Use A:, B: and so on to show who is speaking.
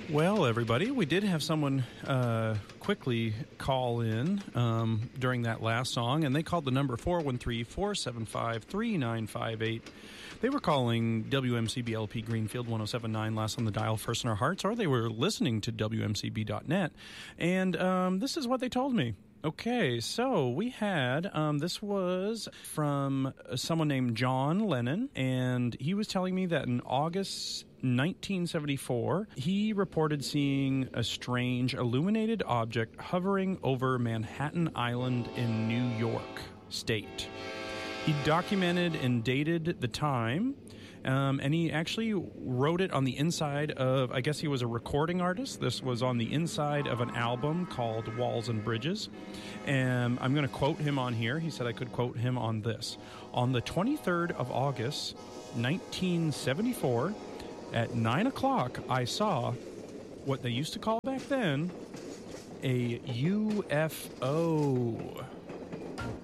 A: Well, everybody, we did have someone quickly call in during that last song, and they called the number 413-475-3958. They were calling WMCB-LP Greenfield 107.9 last on the dial, first in our hearts, or they were listening to WMCB.net, and this is what they told me. Okay, so we had, this was from someone named John Lennon, and he was telling me that in August 1974, he reported seeing a strange illuminated object hovering over Manhattan Island in New York State. He documented and dated the time, and he actually wrote it on the inside of, I guess he was a recording artist. This was on the inside of an album called Walls and Bridges. And I'm going to quote him on here. He said I could quote him on this. On the 23rd of August, 1974, at 9 o'clock, I saw what they used to call back then a UFO.